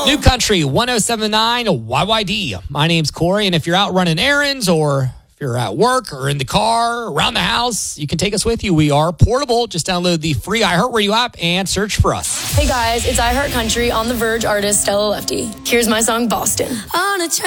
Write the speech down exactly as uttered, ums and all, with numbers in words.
New Country one oh seven point nine Y Y D. My name's Corey, and if you're out running errands or if you're at work or in the car, around the house, you can take us with you. We are portable. Just download the free iHeartRadio app and search for us. Hey guys, it's iHeart Country on The Verge artist Stella Lefty. Here's my song, Boston. On a